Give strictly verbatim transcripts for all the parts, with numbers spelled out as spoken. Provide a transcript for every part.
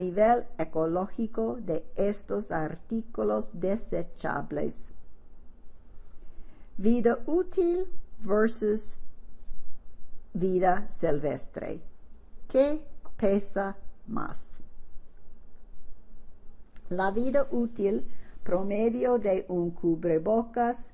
nivel ecológico de estos artículos desechables. Vida útil versus vida silvestre. ¿Qué pesa más? La vida útil promedio de un cubrebocas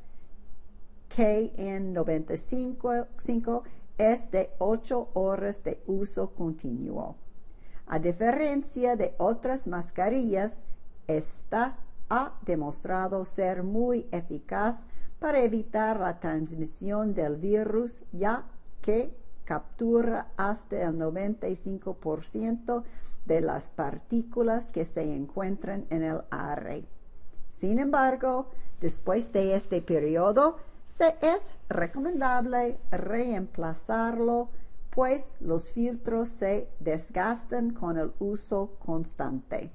K N noventa y cinco es de ocho horas de uso continuo. A diferencia de otras mascarillas, esta ha demostrado ser muy eficaz para evitar la transmisión del virus, ya que captura hasta el noventa y cinco por ciento de las partículas que se encuentran en el aire. Sin embargo, después de este periodo, se es recomendable reemplazarlo, pues los filtros se desgastan con el uso constante.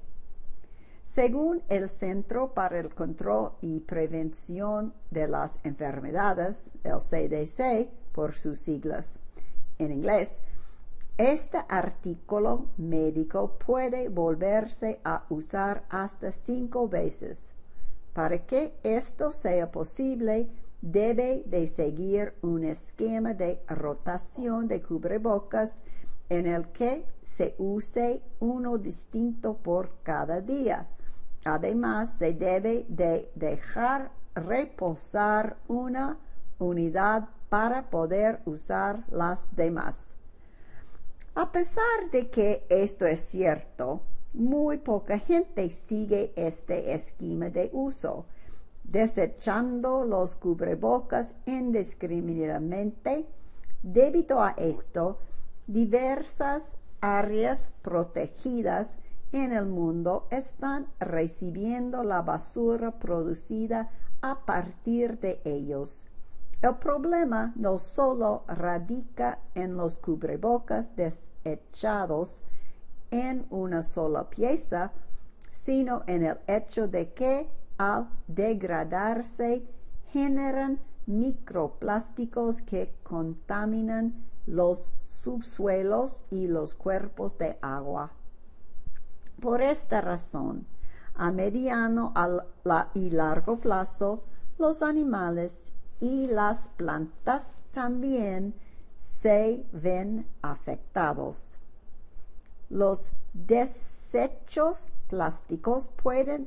Según el Centro para el Control y Prevención de las Enfermedades, el C D C por sus siglas en inglés, este artículo médico puede volverse a usar hasta cinco veces. Para que esto sea posible, debe de seguir un esquema de rotación de cubrebocas en el que se use uno distinto por cada día. Además, se debe de dejar reposar una unidad para poder usar las demás. A pesar de que esto es cierto, muy poca gente sigue este esquema de uso, desechando los cubrebocas indiscriminadamente. Debido a esto, diversas áreas protegidas en el mundo están recibiendo la basura producida a partir de ellos. El problema no solo radica en los cubrebocas desechados en una sola pieza, sino en el hecho de que al degradarse generan microplásticos que contaminan los subsuelos y los cuerpos de agua. Por esta razón, a mediano y largo plazo, los animales y las plantas también se ven afectados. Los desechos plásticos pueden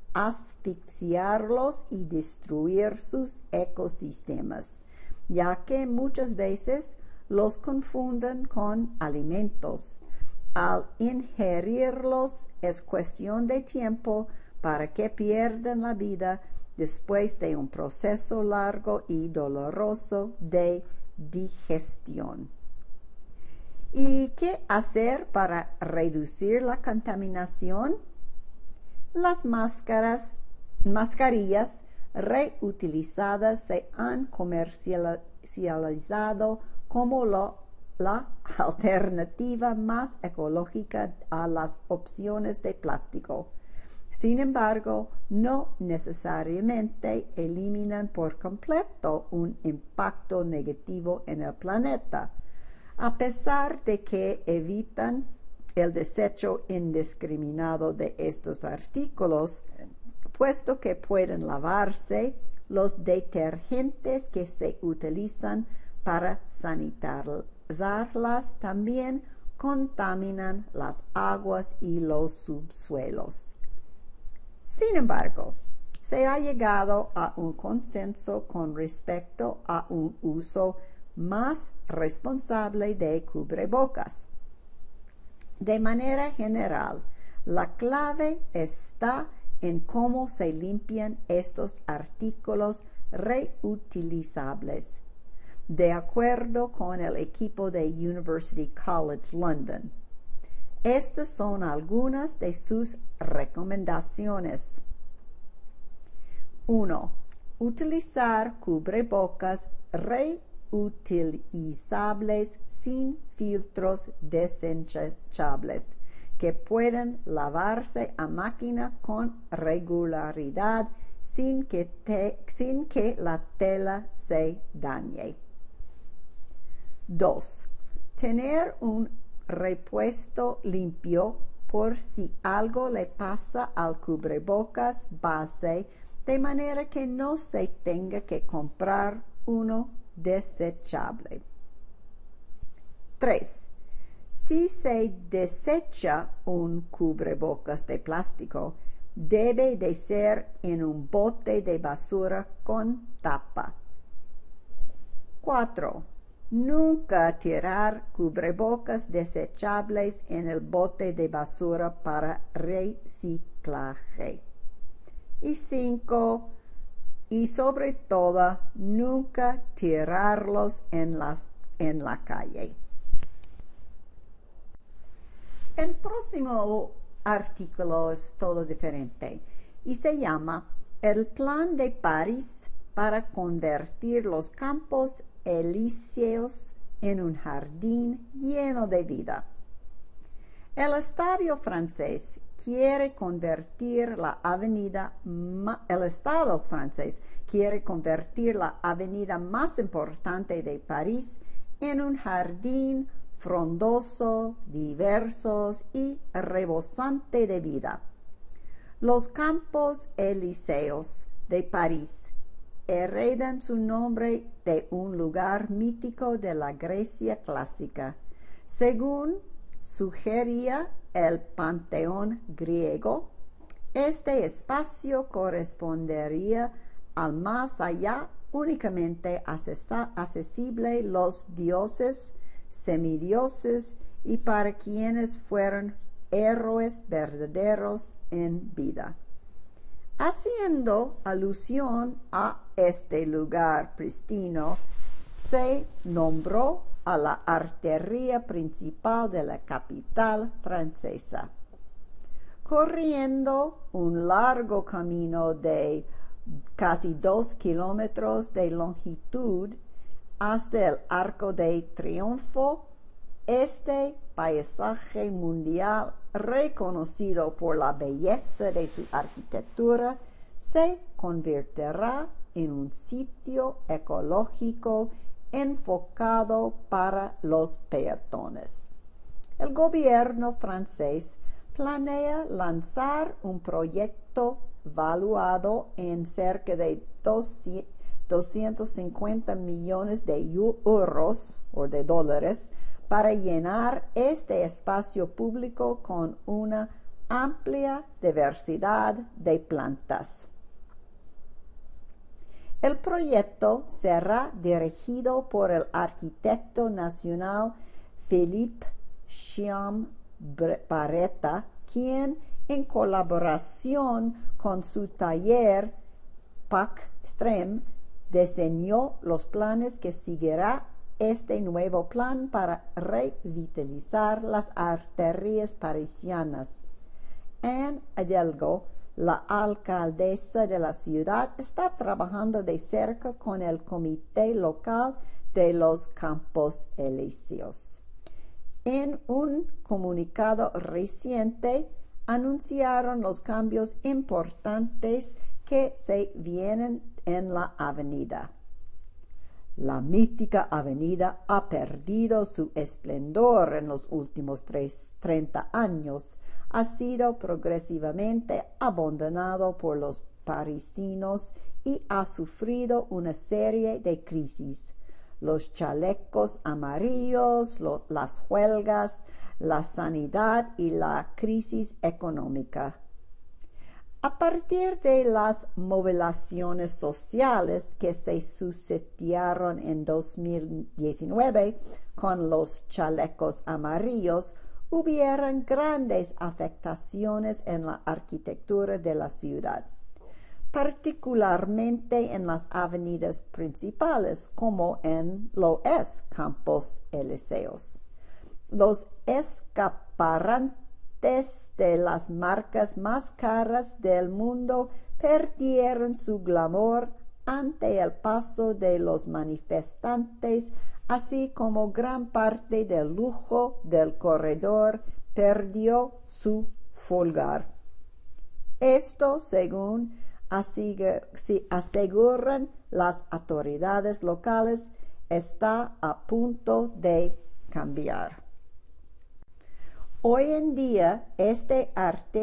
asfixiarlos y destruir sus ecosistemas, ya que muchas veces los confunden con alimentos. Al ingerirlos es cuestión de tiempo para que pierdan la vida después de un proceso largo y doloroso de digestión. ¿Y qué hacer para reducir la contaminación? Las máscaras, mascarillas reutilizadas se han comercializado como lo, la alternativa más ecológica a las opciones de plástico. Sin embargo, no necesariamente eliminan por completo un impacto negativo en el planeta, a pesar de que evitan el desecho indiscriminado de estos artículos, puesto que pueden lavarse. Los detergentes que se utilizan para sanitizarlas también contaminan las aguas y los subsuelos. Sin embargo, se ha llegado a un consenso con respecto a un uso más responsable de cubrebocas. De manera general, la clave está en cómo se limpian estos artículos reutilizables, de acuerdo con el equipo de University College London. Estas son algunas de sus recomendaciones. uno. Utilizar cubrebocas reutilizables sin filtros desechables, que pueden lavarse a máquina con regularidad sin que, te, sin que la tela se dañe. dos. Tener un repuesto limpio por si algo le pasa al cubrebocas base, de manera que no se tenga que comprar uno desechable. tres. Si se desecha un cubrebocas de plástico, debe de ser en un bote de basura con tapa. cuatro. Nunca tirar cubrebocas desechables en el bote de basura para reciclaje. Y cinco. Y sobre todo, nunca tirarlos en, las, en la calle. El próximo artículo es todo diferente y se llama El Plan de París para convertir los Campos Elíseos en un jardín lleno de vida. El Estado francés quiere convertir la avenida, el Estado francés quiere convertir la avenida más importante de París en un jardín frondoso, diversos y rebosante de vida. Los Campos Elíseos de París heredan su nombre de un lugar mítico de la Grecia clásica. Según sugería el panteón griego, este espacio correspondería al más allá únicamente accesible los dioses, semidioses y para quienes fueron héroes verdaderos en vida. Haciendo alusión a este lugar pristino, se nombró a la arteria principal de la capital francesa. Corriendo un largo camino de casi dos kilómetros de longitud hasta el Arco de Triunfo, este paisaje mundial reconocido por la belleza de su arquitectura se convertirá en un sitio ecológico enfocado para los peatones. El gobierno francés planea lanzar un proyecto valuado en cerca de doscientos cincuenta millones de euros o de dólares para llenar este espacio público con una amplia diversidad de plantas. El proyecto será dirigido por el arquitecto nacional Philippe Chiambaretta, quien, en colaboración con su taller Pac Strem, diseñó los planes que seguirá este nuevo plan para revitalizar las arterias parisianas. Anne Hidalgo, la alcaldesa de la ciudad, está trabajando de cerca con el comité local de los Campos Elíseos. En un comunicado reciente, anunciaron los cambios importantes que se vienen en la avenida. La mítica avenida ha perdido su esplendor en los últimos treinta años. Ha sido progresivamente abandonado por los parisinos y ha sufrido una serie de crisis. Los chalecos amarillos, lo, las huelgas, la sanidad y la crisis económica. A partir de las movilizaciones sociales que se sucedieron en dos mil diecinueve con los chalecos amarillos, hubieron grandes afectaciones en la arquitectura de la ciudad, particularmente en las avenidas principales, como en lo es Campos Elíseos. Los escaparates de las marcas más caras del mundo perdieron su glamour ante el paso de los manifestantes, así como gran parte del lujo del corredor perdió su fulgor. Esto, según aseguran las autoridades locales, está a punto de cambiar. Hoy en día, este arte